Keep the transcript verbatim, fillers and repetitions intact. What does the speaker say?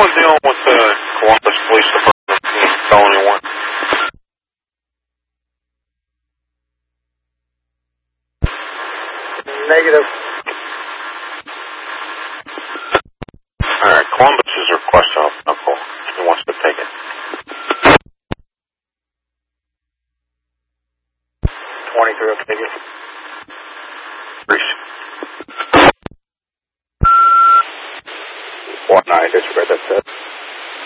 anyone dealing with the Columbus Police Department can't tell anyone? Negative. Alright, Columbus is requesting a knuckle. He wants to take it. twenty-three, I'll take it. Reese. One nine, disregard that set.